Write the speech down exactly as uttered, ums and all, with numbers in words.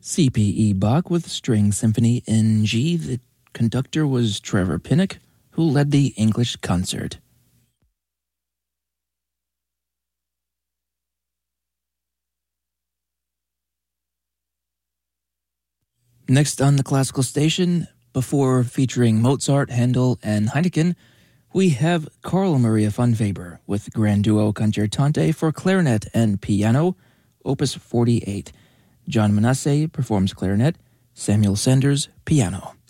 C P E Bach with String Symphony in G. The conductor was Trevor Pinnock, who led the English concert. Next on the classical station, before featuring Mozart, Handel, and Heineken, we have Carl Maria von Weber with Grand Duo Concertante for clarinet and piano, Opus forty-eight. John Manasseh performs clarinet, Samuel Sanders, piano.